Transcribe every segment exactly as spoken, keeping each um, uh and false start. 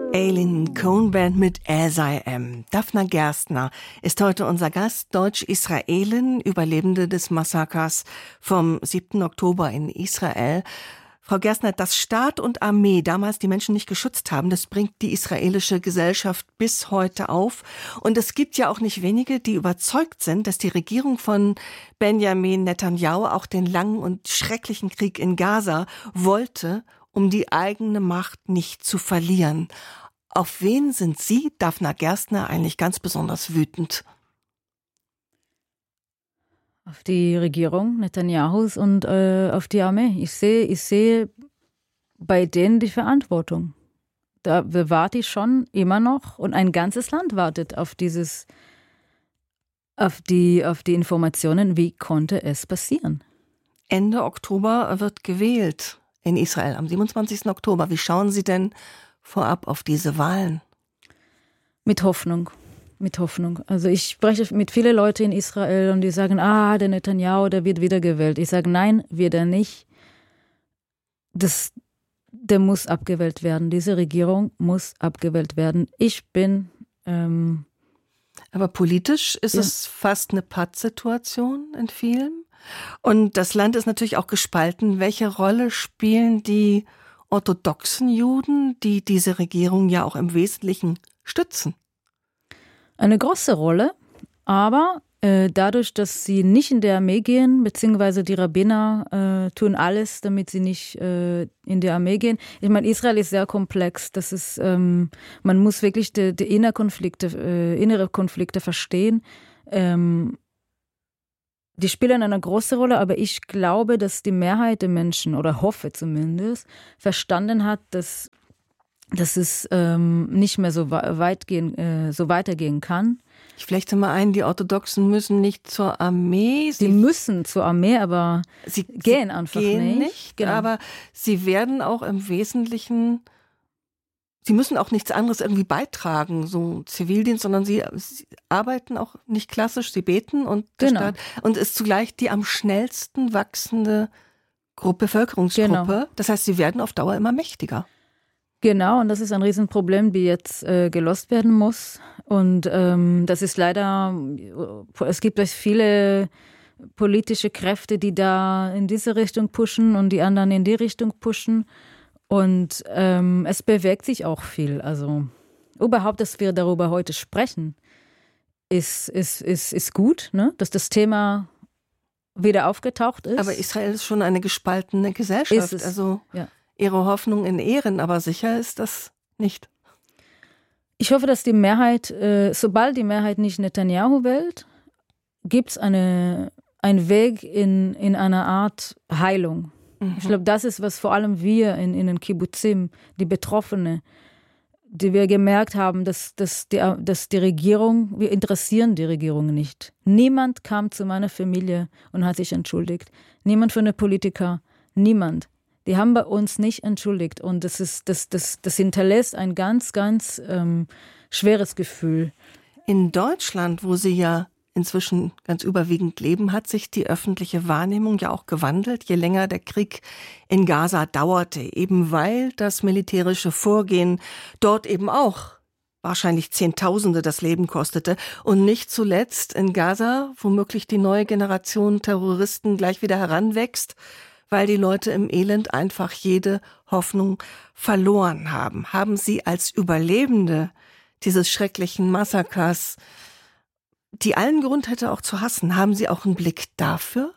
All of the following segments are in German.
Aileen Cohn Band mit As I Am. Daphna Gerstner ist heute unser Gast, Deutsch-Israelin, Überlebende des Massakers vom siebten Oktober in Israel. Frau Gerstner, dass Staat und Armee damals die Menschen nicht geschützt haben, das bringt die israelische Gesellschaft bis heute auf. Und es gibt ja auch nicht wenige, die überzeugt sind, dass die Regierung von Benjamin Netanyahu auch den langen und schrecklichen Krieg in Gaza wollte, um die eigene Macht nicht zu verlieren. Auf wen sind Sie, Daphna Gerstner, eigentlich ganz besonders wütend? Auf die Regierung Netanyahus und äh, auf die Armee. Ich sehe, ich sehe bei denen die Verantwortung. Da warte ich schon immer noch und ein ganzes Land wartet auf dieses, auf die, auf die Informationen, wie konnte es passieren. Ende Oktober wird gewählt in Israel, am siebenundzwanzigsten Oktober. Wie schauen Sie denn vorab auf diese Wahlen? Mit Hoffnung. Mit Hoffnung. Also ich spreche mit vielen Leuten in Israel und die sagen, ah, der Netanyahu, der wird wiedergewählt. Ich sage, nein, wird er nicht. Das, der muss abgewählt werden. Diese Regierung muss abgewählt werden. Ich bin... Ähm, Aber politisch ist ja. es fast eine Pattsituation in vielen. Und das Land ist natürlich auch gespalten. Welche Rolle spielen die orthodoxen Juden, die diese Regierung ja auch im Wesentlichen stützen? Eine große Rolle, aber äh, dadurch, dass sie nicht in die Armee gehen, beziehungsweise die Rabbiner äh, tun alles, damit sie nicht äh, in die Armee gehen. Ich meine, Israel ist sehr komplex. Das ist, ähm, man muss wirklich die, die innere Konflikte, äh, innere Konflikte verstehen. Ähm, die spielen eine große Rolle, aber ich glaube, dass die Mehrheit der Menschen, oder hoffe zumindest, verstanden hat, dass dass es ähm, nicht mehr so weit gehen, äh, so weitergehen kann. Ich flechte mal ein, die Orthodoxen müssen nicht zur Armee. Sie, sie müssen zur Armee, aber sie gehen einfach gehen nicht. nicht genau. Aber sie werden auch im Wesentlichen, sie müssen auch nichts anderes irgendwie beitragen, so Zivildienst, sondern sie, sie arbeiten auch nicht klassisch, sie beten und der genau. Staat, und ist zugleich die am schnellsten wachsende Gruppe, Bevölkerungsgruppe. Genau. Das heißt, sie werden auf Dauer immer mächtiger. Genau, und das ist ein Riesenproblem, die jetzt äh, gelöst werden muss. Und ähm, das ist leider, es gibt viele politische Kräfte, die da in diese Richtung pushen und die anderen in die Richtung pushen. Und ähm, es bewegt sich auch viel. Also überhaupt, dass wir darüber heute sprechen, ist, ist, ist, ist gut, ne? Dass das Thema wieder aufgetaucht ist. Aber Israel ist schon eine gespaltene Gesellschaft. Ist es, also ja. Ihre Hoffnung in Ehren, aber sicher ist das nicht. Ich hoffe, dass die Mehrheit, äh, sobald die Mehrheit nicht Netanyahu wählt, gibt es eine, einen Weg in, in eine Art Heilung. Mhm. Ich glaube, das ist, was vor allem wir in, in den Kibbutzim, die Betroffenen, die wir gemerkt haben, dass, dass, die, dass die Regierung, wir interessieren die Regierung nicht. Niemand kam zu meiner Familie und hat sich entschuldigt. Niemand von den Politikern, niemand. Die haben bei uns nicht entschuldigt und das, ist, das, das, das hinterlässt ein ganz, ganz ähm, schweres Gefühl. In Deutschland, wo Sie ja inzwischen ganz überwiegend leben, hat sich die öffentliche Wahrnehmung ja auch gewandelt, je länger der Krieg in Gaza dauerte, eben weil das militärische Vorgehen dort eben auch wahrscheinlich Zehntausende das Leben kostete und nicht zuletzt in Gaza womöglich die neue Generation Terroristen gleich wieder heranwächst, weil die Leute im Elend einfach jede Hoffnung verloren haben. Haben Sie als Überlebende dieses schrecklichen Massakers, die allen Grund hätte auch zu hassen, haben Sie auch einen Blick dafür?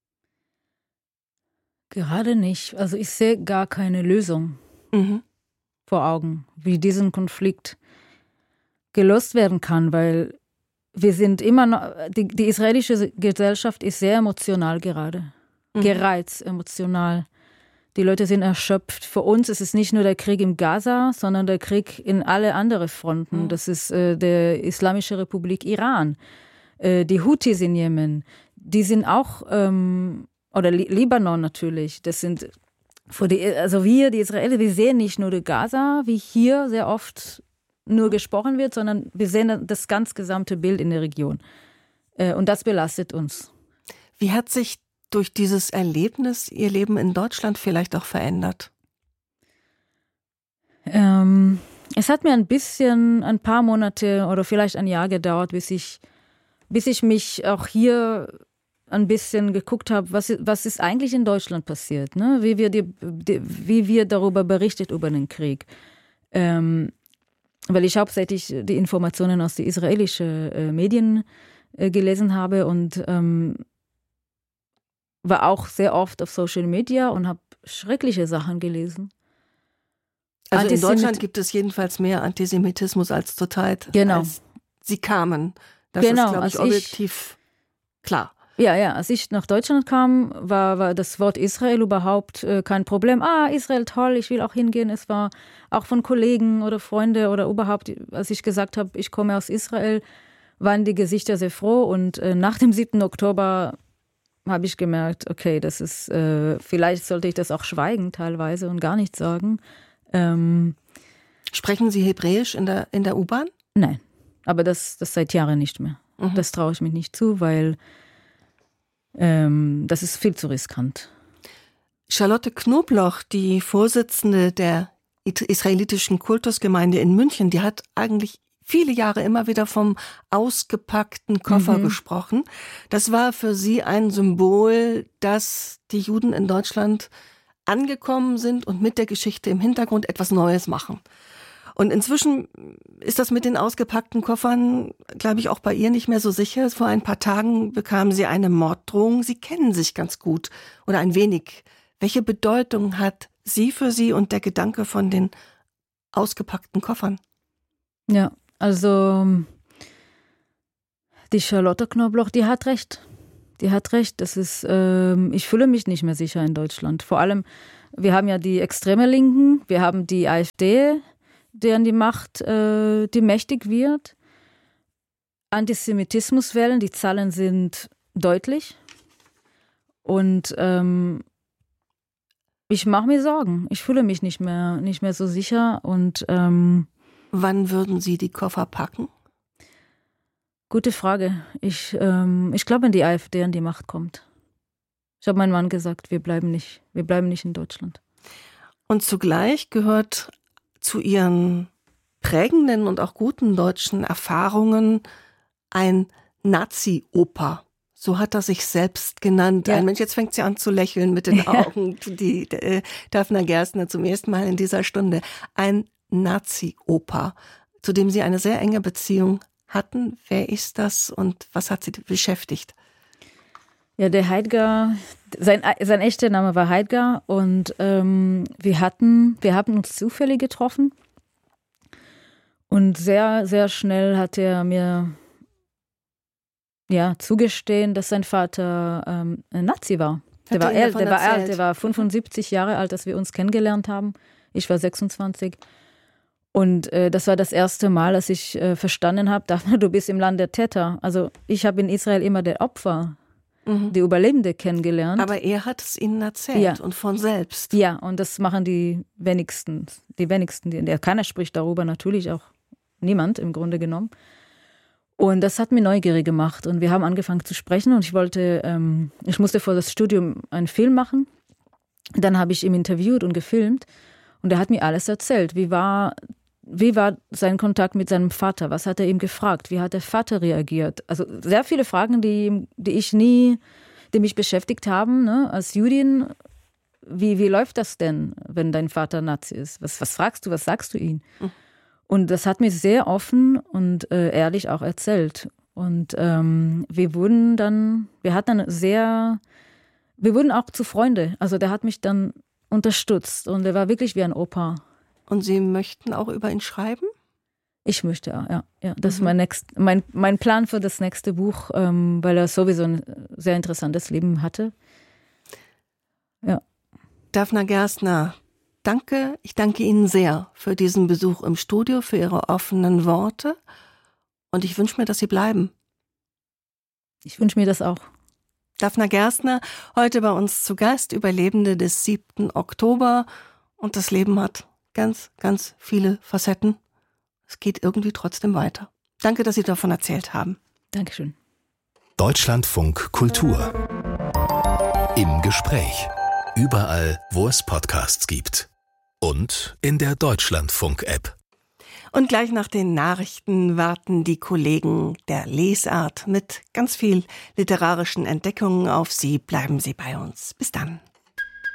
Gerade nicht. Also ich sehe gar keine Lösung mhm. vor Augen, wie diesen Konflikt gelöst werden kann, weil wir sind immer noch, die, die israelische Gesellschaft ist sehr emotional gerade. Gereizt, emotional. Die Leute sind erschöpft. Für uns ist es nicht nur der Krieg in Gaza, sondern der Krieg in alle anderen Fronten. Das ist äh, der Islamische Republik Iran, äh, die Houthis in Jemen. Die sind auch, ähm, oder Li- Libanon natürlich. Das sind, für die, also wir, die Israelis, wir sehen nicht nur die Gaza, wie hier sehr oft nur gesprochen wird, sondern wir sehen das ganz gesamte Bild in der Region. Äh, und das belastet uns. Wie hat sich durch dieses Erlebnis Ihr Leben in Deutschland vielleicht auch verändert? Ähm, Es hat mir ein bisschen, ein paar Monate oder vielleicht ein Jahr gedauert, bis ich, bis ich mich auch hier ein bisschen geguckt habe, was, was ist eigentlich in Deutschland passiert, ne? Wie wir die, die, wie wir darüber berichtet über den Krieg. Ähm, weil ich hauptsächlich die Informationen aus den israelischen äh, Medien äh, gelesen habe und ähm, war auch sehr oft auf Social Media und habe schreckliche Sachen gelesen. Also in Deutschland gibt es jedenfalls mehr Antisemitismus als zurzeit, genau. als sie kamen. Das genau, ist, glaube ich, objektiv ich, klar. Ja, ja, als ich nach Deutschland kam, war, war das Wort Israel überhaupt äh, kein Problem. Ah, Israel, toll, ich will auch hingehen. Es war auch von Kollegen oder Freunden oder überhaupt, als ich gesagt habe, ich komme aus Israel, waren die Gesichter sehr froh. Und äh, nach dem siebten Oktober habe ich gemerkt, okay, das ist, äh, vielleicht sollte ich das auch schweigen teilweise und gar nichts sagen. Ähm, Sprechen Sie Hebräisch in der, in der U-Bahn? Nein, aber das, das seit Jahren nicht mehr. Mhm. Das traue ich mich nicht zu, weil ähm, das ist viel zu riskant. Charlotte Knobloch, die Vorsitzende der israelitischen Kultusgemeinde in München, die hat eigentlich viele Jahre immer wieder vom ausgepackten Koffer mhm. gesprochen. Das war für sie ein Symbol, dass die Juden in Deutschland angekommen sind und mit der Geschichte im Hintergrund etwas Neues machen. Und inzwischen ist das mit den ausgepackten Koffern, glaube ich, auch bei ihr nicht mehr so sicher. Vor ein paar Tagen bekam sie eine Morddrohung. Sie kennen sich ganz gut oder ein wenig. Welche Bedeutung hat sie für Sie und der Gedanke von den ausgepackten Koffern? Ja, also die Charlotte Knobloch, die hat recht. Die hat recht. Das ist, ähm, ich fühle mich nicht mehr sicher in Deutschland. Vor allem, wir haben ja die extreme Linken, wir haben die AfD, die an die Macht, äh, die mächtig wird. Antisemitismuswellen, die Zahlen sind deutlich. Und ähm, ich mache mir Sorgen. Ich fühle mich nicht mehr, nicht mehr so sicher. Und ähm, wann würden Sie die Koffer packen? Gute Frage. Ich, ähm, ich glaube, wenn die AfD an die Macht kommt. Ich habe meinem Mann gesagt, wir bleiben nicht, wir bleiben nicht in Deutschland. Und zugleich gehört zu Ihren prägenden und auch guten deutschen Erfahrungen ein Nazi-Opa. So hat er sich selbst genannt. Ja. Ein Mensch, jetzt fängt sie an zu lächeln mit den Augen, ja. die äh, Dafna Gerstner zum ersten Mal in dieser Stunde. Ein Nazi-Opa, zu dem Sie eine sehr enge Beziehung hatten. Wer ist das und was hat Sie beschäftigt? Ja, der Heidgar, sein, sein echter Name war Heidgar und ähm, wir hatten, wir haben uns zufällig getroffen und sehr, sehr schnell hat er mir ja, zugestehen, dass sein Vater ähm, ein Nazi war. Der war, alt, der war alt, der war fünfundsiebzig Jahre alt, als wir uns kennengelernt haben. Ich war sechsundzwanzig. Und äh, das war das erste Mal, dass ich äh, verstanden habe, dachte, du bist im Land der Täter. Also ich habe in Israel immer der Opfer, mhm. die Überlebende kennengelernt. Aber er hat es ihnen erzählt ja. und von selbst. Ja, und das machen die wenigsten. Die wenigsten, die, keiner spricht darüber, natürlich auch niemand im Grunde genommen. Und das hat mir neugierig gemacht und wir haben angefangen zu sprechen und ich wollte, ähm, ich musste vor das Studium einen Film machen. Dann habe ich ihn interviewt und gefilmt und er hat mir alles erzählt. Wie war, wie war sein Kontakt mit seinem Vater? Was hat er ihm gefragt? Wie hat der Vater reagiert? Also sehr viele Fragen, die, die ich nie, die mich beschäftigt haben, ne? Als Jüdin. Wie, wie läuft das denn, wenn dein Vater Nazi ist? Was, was fragst du, was sagst du ihm? Mhm. Und das hat mir sehr offen und äh, ehrlich auch erzählt. Und ähm, wir wurden dann, wir hatten dann sehr, wir wurden auch zu Freunde. Also der hat mich dann unterstützt und er war wirklich wie ein Opa. Und Sie möchten auch über ihn schreiben? Ich möchte, ja. ja. Das mhm. ist mein, next, mein, mein Plan für das nächste Buch, ähm, weil er sowieso ein sehr interessantes Leben hatte. Ja. Dafna Gerstner, danke, ich danke Ihnen sehr für diesen Besuch im Studio, für Ihre offenen Worte und ich wünsche mir, dass Sie bleiben. Ich wünsche mir das auch. Dafna Gerstner, heute bei uns zu Gast, Überlebende des siebten Oktober und das Leben hat ganz, ganz viele Facetten. Es geht irgendwie trotzdem weiter. Danke, dass Sie davon erzählt haben. Dankeschön. Deutschlandfunk Kultur. Im Gespräch. Überall, wo es Podcasts gibt. Und in der Deutschlandfunk-App. Und gleich nach den Nachrichten warten die Kollegen der Lesart mit ganz viel literarischen Entdeckungen auf Sie. Bleiben Sie bei uns. Bis dann.